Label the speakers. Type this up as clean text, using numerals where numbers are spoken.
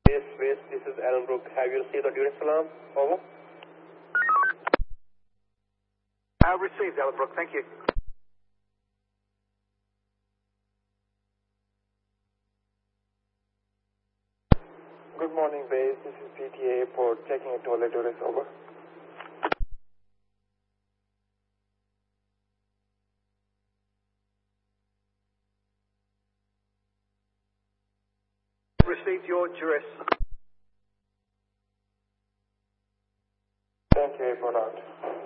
Speaker 1: Yes, West, this is Allenbrook. Have you received the Duress alarm? Over.
Speaker 2: I've received, Allenbrook. Thank you.
Speaker 3: Good morning, base. This is PTA Airport. Checking a toilet Duress. Over.
Speaker 2: Received your Duress.
Speaker 3: Thank you, Airport out.